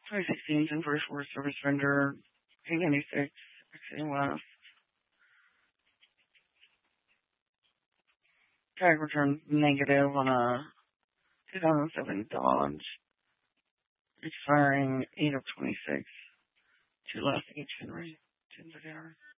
2016 Inverse Word Service Vendor, P96, Exceeding West. Tag return negative on a 2007 Dodge, expiring 8 of 26. 2 last H Henry, 10 hour.